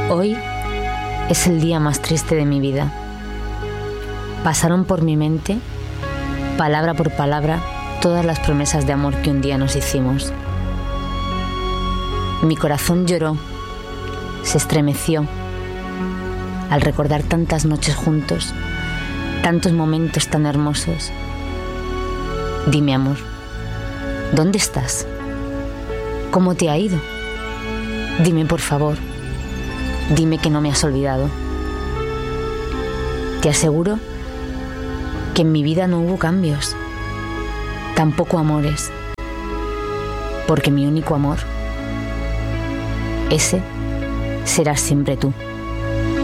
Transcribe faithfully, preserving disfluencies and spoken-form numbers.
Hoy es el día más triste de mi vida. Pasaron por mi mente, palabra por palabra, todas las promesas de amor que un día nos hicimos. Mi corazón lloró, se estremeció, al recordar tantas noches juntos, tantos momentos tan hermosos. Dime, amor, ¿dónde estás? ¿Cómo te ha ido? Dime, por favor, dime que no me has olvidado. Te aseguro que en mi vida no hubo cambios, tampoco amores, porque mi único amor, ese serás siempre tú.